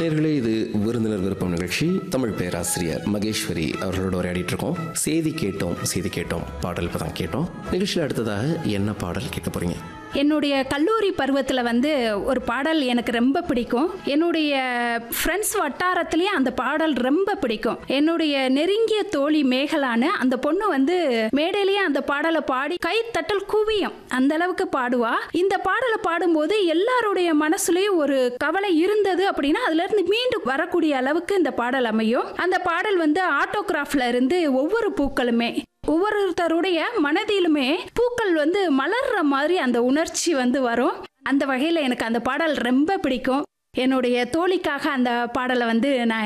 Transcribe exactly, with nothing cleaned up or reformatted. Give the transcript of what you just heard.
நேயர்களே, இது விருந்தினர் விருப்பம் நிகழ்ச்சி. தமிழ் பேராசிரியர் மகேஸ்வரி அவர்களோட உரையாடிட்டு இருக்கோம். செய்தி கேட்டோம் செய்தி கேட்டோம் பாடல் இப்போ தான் கேட்டோம். நிகழ்ச்சியில் அடுத்ததாக என்ன பாடல் கேட்க போறீங்க? என்னுடைய கல்லூரி பருவத்தில் வந்து ஒரு பாடல் எனக்கு ரொம்ப பிடிக்கும். என்னுடைய ஃப்ரெண்ட்ஸ் வட்டாரத்திலேயே அந்த பாடல் ரொம்ப பிடிக்கும். என்னுடைய நெருங்கிய தோழி மேகலான அந்த பொண்ணு வந்து மேடையிலேயே அந்த பாடலை பாடி கை தட்டல் குவியும் அந்த அளவுக்கு பாடுவா. இந்த பாடலை பாடும்போது எல்லாருடைய மனசுலயும் ஒரு கவலை இருந்தது அப்படின்னா அதுல இருந்து மீண்டும் வரக்கூடிய அளவுக்கு இந்த பாடல் அமையும். அந்த பாடல் வந்து ஆட்டோகிராஃப்ல இருந்து ஒவ்வொரு பூக்களுமே ஒவ்வொருத்தருடைய மனதிலுமே பூக்கள் வந்து மலர்ற மாதிரி அந்த உணர்ச்சி வந்து வரும். அந்த வகையில் எனக்கு அந்த பாடல் ரொம்ப பிடிக்கும். என்னுடைய தோழிக்காக அந்த பாடலை வந்து நான்